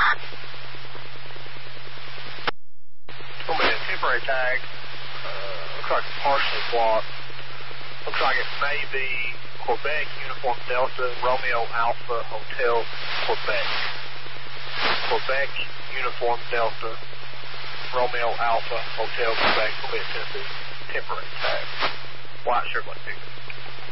It's going to be a temporary tag. Looks like it's partially blocked. Looks like it may be Quebec Uniform Delta Romeo Alpha Hotel Quebec. Quebec Uniform Delta Romeo Alpha Hotel Quebec. Will be a Tennessee temporary tag. White Chevrolet ticket.